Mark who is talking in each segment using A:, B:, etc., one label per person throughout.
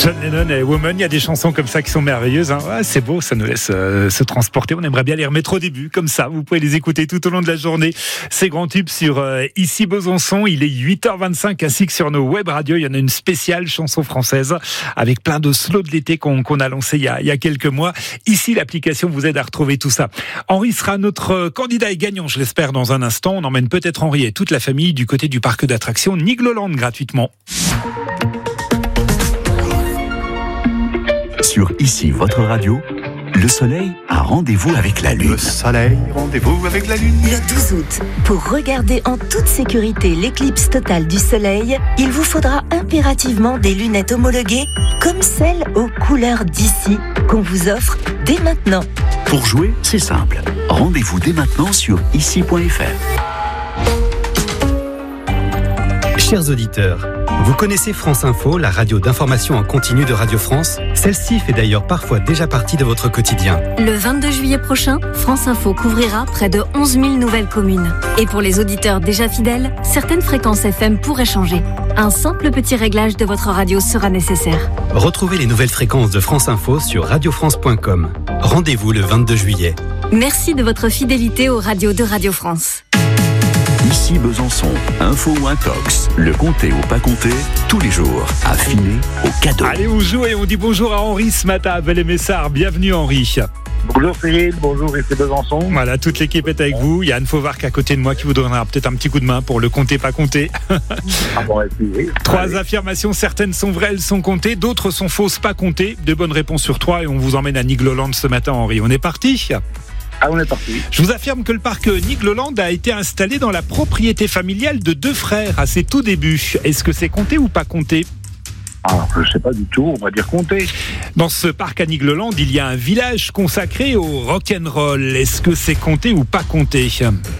A: John Lennon et Woman, il y a des chansons comme ça qui sont merveilleuses. Ouais, c'est beau, ça nous laisse se transporter. On aimerait bien les remettre au début, comme ça. Vous pouvez les écouter tout au long de la journée. Ces grands tubes sur Ici Besançon. Il est 8h25, ainsi que sur nos web radios. Il y en a une spéciale chanson française avec plein de slows de l'été qu'on a lancé il y a quelques mois. Ici, l'application vous aide à retrouver tout ça. Henri sera notre candidat et gagnant, je l'espère, dans un instant. On emmène peut-être Henri et toute la famille du côté du parc d'attractions Nigloland gratuitement.
B: Sur Ici, votre radio, le soleil a rendez-vous avec la lune.
C: Le soleil, rendez-vous avec la lune.
D: Le 12 août, pour regarder en toute sécurité l'éclipse totale du soleil, il vous faudra impérativement des lunettes homologuées comme celles aux couleurs d'ici qu'on vous offre dès maintenant.
B: Pour jouer, c'est simple. Rendez-vous dès maintenant sur ici.fr.
E: Chers auditeurs, vous connaissez France Info, la radio d'information en continu de Radio France? Celle-ci fait d'ailleurs parfois déjà partie de votre quotidien.
F: Le 22 juillet prochain, France Info couvrira près de 11 000 nouvelles communes. Et pour les auditeurs déjà fidèles, certaines fréquences FM pourraient changer. Un simple petit réglage de votre radio sera nécessaire.
E: Retrouvez les nouvelles fréquences de France Info sur radiofrance.com. Rendez-vous le 22 juillet.
F: Merci de votre fidélité aux radios de Radio France.
B: Ici Besançon, info ou intox, le compter ou pas compter, tous les jours, affiné au cadeau.
A: Allez, on joue et on dit bonjour à Henri ce matin à Belle-et-Messard. Bienvenue Henri.
G: Bonjour Cyril, bonjour Ici Besançon.
A: Voilà, toute l'équipe est avec vous. Il y a Anne Fauvarc à côté de moi qui vous donnera peut-être un petit coup de main pour le compter, pas compter. Trois affirmations, certaines sont vraies, elles sont comptées, d'autres sont fausses, pas comptées. 2 bonnes réponses sur 3 et on vous emmène à Nigloland ce matin Henri. On est parti ?
G: On est parti.
A: Je vous affirme que le parc Nigloland a été installé dans la propriété familiale de 2 frères à ses tout débuts. Est-ce que c'est compté ou pas compté ?
G: Je ne sais pas du tout, on va dire compter.
A: Dans ce parc à Nigloland, il y a un village consacré au rock'n'roll. Est-ce que c'est compté ou pas compté ?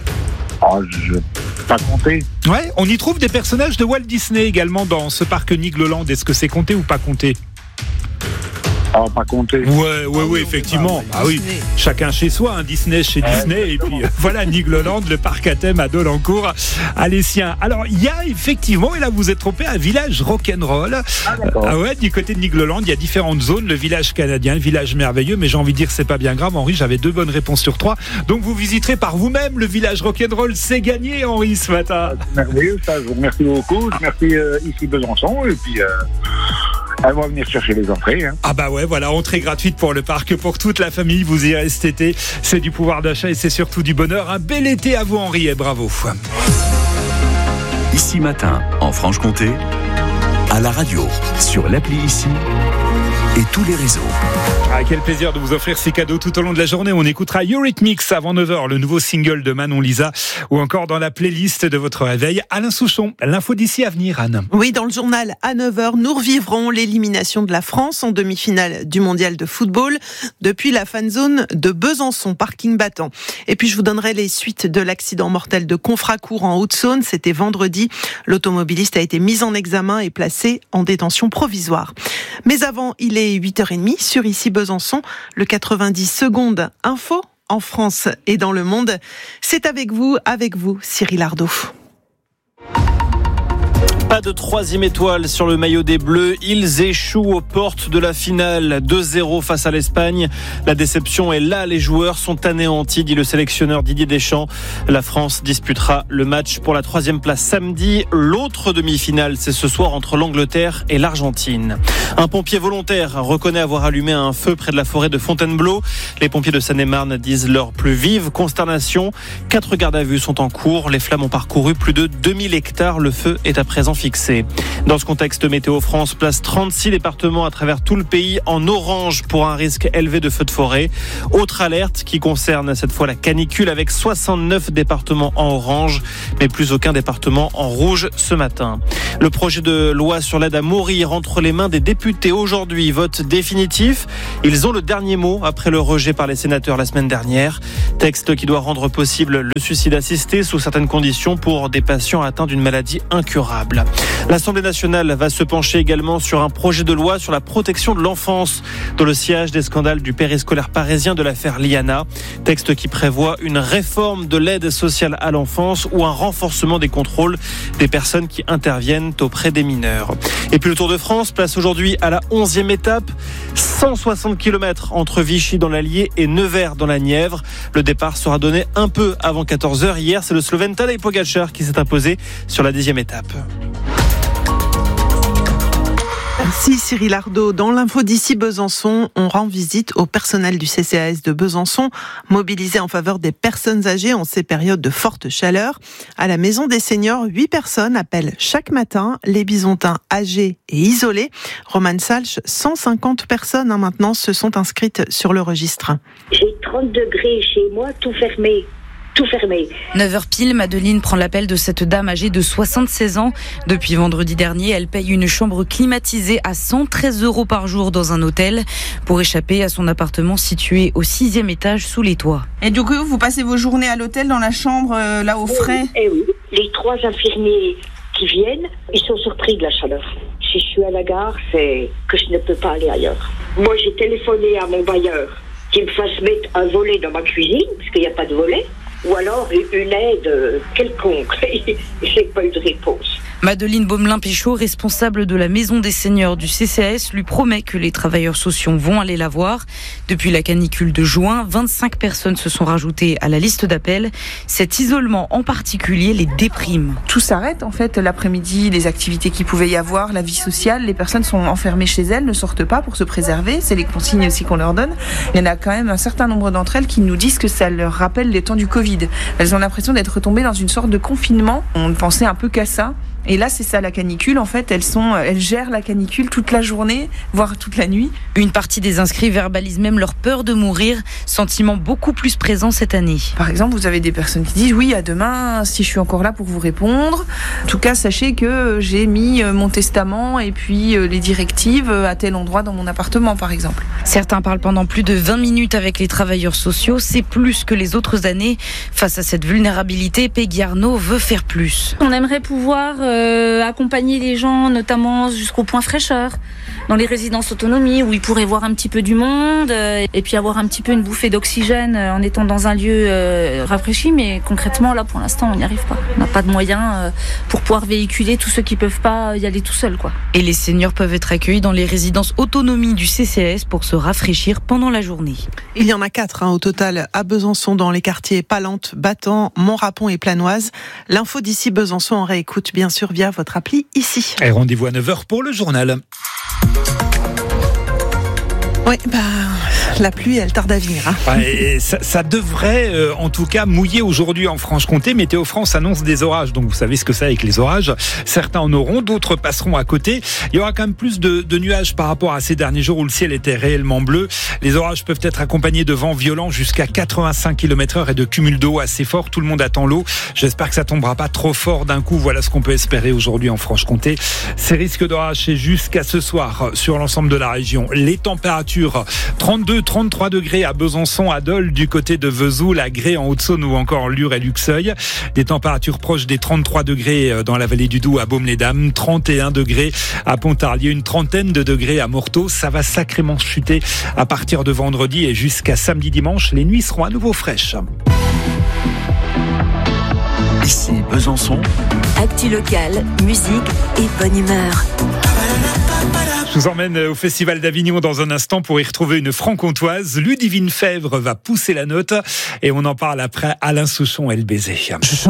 G: Pas compté.
A: Ouais, on y trouve des personnages de Walt Disney également dans ce parc Nigloland. Est-ce que c'est compté ou pas compté ?
G: Pas compté.
A: Ouais, effectivement. Oui, chacun chez soi, hein, Disney chez Disney. Et puis voilà, Nigloland, le parc à thème à Dolencourt, à l'Essien. Alors, il y a effectivement, et là vous êtes trompé, un village rock'n'roll. Du côté de Nigloland, il y a différentes zones. Le village canadien, le village merveilleux. Mais j'ai envie de dire, c'est pas bien grave, Henri, j'avais 2 bonnes réponses sur 3. Donc vous visiterez par vous-même le village rock'n'roll. C'est gagné, Henri, ce matin.
G: Merveilleux, ça. Je vous remercie beaucoup. Je remercie Ici Besançon. Et puis... elles vont venir chercher les entrées.
A: Voilà, entrée gratuite pour le parc, pour toute la famille. Vous irez cet été. C'est du pouvoir d'achat et c'est surtout du bonheur. Un bel été à vous, Henri, et bravo.
B: Ici matin, en Franche-Comté, à la radio, sur l'appli Ici et tous les réseaux.
A: Quel plaisir de vous offrir ces cadeaux tout au long de la journée. On écoutera Eurythmics avant 9h, le nouveau single de Manon Lisa, ou encore dans la playlist de votre réveil, Alain Souchon. L'info d'ici à venir, Anne.
H: Oui, dans le journal à 9h, nous revivrons l'élimination de la France en demi-finale du mondial de football depuis la fan zone de Besançon, parking battant. Et puis je vous donnerai les suites de l'accident mortel de Confracourt en Haute-Saône. C'était vendredi. L'automobiliste a été mis en examen et placé en détention provisoire. Mais avant, il est 8h30 sur Ici Besançon, le 90 secondes info en France et dans le monde. C'est avec vous, Cyril Ardo.
I: Pas de 3e étoile sur le maillot des Bleus. Ils échouent aux portes de la finale. 2-0 face à l'Espagne. La déception est là. Les joueurs sont anéantis, dit le sélectionneur Didier Deschamps. La France disputera le match pour la 3e place samedi. L'autre demi-finale, c'est ce soir entre l'Angleterre et l'Argentine. Un pompier volontaire reconnaît avoir allumé un feu près de la forêt de Fontainebleau. Les pompiers de Seine-et-Marne disent leur plus vive consternation. 4 gardes à vue sont en cours. Les flammes ont parcouru plus de 2000 hectares. Le feu est à présent fixé. Dans ce contexte, Météo France place 36 départements à travers tout le pays en orange pour un risque élevé de feux de forêt. Autre alerte qui concerne cette fois la canicule avec 69 départements en orange, mais plus aucun département en rouge ce matin. Le projet de loi sur l'aide à mourir entre les mains des députés aujourd'hui. Vote définitif. Ils ont le dernier mot après le rejet par les sénateurs la semaine dernière. Texte qui doit rendre possible le suicide assisté sous certaines conditions pour des patients atteints d'une maladie incurable. L'Assemblée nationale va se pencher également sur un projet de loi sur la protection de l'enfance dans le sillage des scandales du périscolaire parisien de l'affaire Liana. Texte qui prévoit une réforme de l'aide sociale à l'enfance ou un renforcement des contrôles des personnes qui interviennent auprès des mineurs. Et puis le Tour de France place aujourd'hui à la 11e étape, 160 km entre Vichy dans l'Allier et Nevers dans la Nièvre. Le départ sera donné un peu avant 14h. Hier, c'est le Slovène Tadej Pogačar qui s'est imposé sur la 10e étape.
H: Merci Cyril Ardo. Dans l'info d'ici Besançon, on rend visite au personnel du CCAS de Besançon, mobilisé en faveur des personnes âgées en ces périodes de forte chaleur. À la Maison des Seniors, 8 personnes appellent chaque matin les Bisontins âgés et isolés. Romane Salch, 150 personnes maintenant se sont inscrites sur le registre.
J: J'ai 30 degrés chez moi, tout fermé.
K: 9h pile, Madeline prend l'appel de cette dame âgée de 76 ans. Depuis vendredi dernier, elle paye une chambre climatisée à 113 € par jour dans un hôtel pour échapper à son appartement situé au 6e étage sous les toits.
L: Et du coup, vous passez vos journées à l'hôtel dans la chambre, là au frais ?
J: Oui. Les 3 infirmiers qui viennent, ils sont surpris de la chaleur. Si je suis à la gare, c'est que je ne peux pas aller ailleurs. Moi, j'ai téléphoné à mon bailleur qu'il me fasse mettre un volet dans ma cuisine, parce qu'il n'y a pas de volet. Ou alors une aide quelconque. J'ai pas eu de réponse.
K: Madeleine Baumelin-Péchaud, responsable de la Maison des Seniors du CCAS, lui promet que les travailleurs sociaux vont aller la voir. Depuis la canicule de juin, 25 personnes se sont rajoutées à la liste d'appels. Cet isolement en particulier les déprime.
L: Tout s'arrête en fait l'après-midi, les activités qu'il pouvait y avoir, la vie sociale. Les personnes sont enfermées chez elles, ne sortent pas pour se préserver. C'est les consignes aussi qu'on leur donne. Il y en a quand même un certain nombre d'entre elles qui nous disent que ça leur rappelle les temps du Covid. Elles ont l'impression d'être retombées dans une sorte de confinement. On ne pensait un peu qu'à ça. Et là, c'est ça la canicule. En fait, elles gèrent la canicule toute la journée, voire toute la nuit.
K: Une partie des inscrits verbalise même leur peur de mourir, sentiment beaucoup plus présent cette année.
L: Par exemple, vous avez des personnes qui disent « Oui, à demain, si je suis encore là pour vous répondre. En tout cas, sachez que j'ai mis mon testament et puis les directives à tel endroit dans mon appartement, par exemple. »
K: Certains parlent pendant plus de 20 minutes avec les travailleurs sociaux. C'est plus que les autres années. Face à cette vulnérabilité, Peggy Arnaud veut faire plus.
M: On aimerait pouvoir accompagner les gens, notamment jusqu'au point fraîcheur, dans les résidences autonomie, où ils pourraient voir un petit peu du monde, et puis avoir un petit peu une bouffée d'oxygène en étant dans un lieu rafraîchi. Mais concrètement, là, pour l'instant, on n'y arrive pas. On n'a pas de moyens pour pouvoir véhiculer tous ceux qui peuvent pas y aller tout seuls, quoi.
K: Et les seniors peuvent être accueillis dans les résidences autonomie du CCAS pour se rafraîchir pendant la journée.
H: Il y en a 4 au total à Besançon, dans les quartiers Palante, Battant, Montrapon et Planoise. L'info d'ici Besançon en réécoute bien sûr via votre appli ici.
A: Et rendez-vous à 9h pour le journal.
H: Oui, la pluie, elle tarde à venir.
A: Et ça devrait, en tout cas, mouiller aujourd'hui en Franche-Comté. Météo France annonce des orages. Donc, vous savez ce que c'est avec les orages. Certains en auront, d'autres passeront à côté. Il y aura quand même plus de nuages par rapport à ces derniers jours où le ciel était réellement bleu. Les orages peuvent être accompagnés de vents violents jusqu'à 85 km/h et de cumuls d'eau assez forts. Tout le monde attend l'eau. J'espère que ça tombera pas trop fort d'un coup. Voilà ce qu'on peut espérer aujourd'hui en Franche-Comté. Ces risques d'orage, c'est jusqu'à ce soir sur l'ensemble de la région. Les températures 32-33 degrés à Besançon, à Dole, du côté de Vesoul, à Grès en Haute-Saône ou encore en Lure et Luxeuil. Des températures proches des 33 degrés dans la vallée du Doubs à Baume-les-Dames, 31 degrés à Pontarlier, une trentaine de degrés à Morteau. Ça va sacrément chuter à partir de vendredi et jusqu'à samedi-dimanche. Les nuits seront à nouveau fraîches.
B: Ici Besançon.
D: Actu locale, musique et bonne humeur.
A: Je vous emmène au Festival d'Avignon dans un instant pour y retrouver une franc-comtoise. Ludivine Fèvre va pousser la note et on en parle après Alain Souchon et le baiser.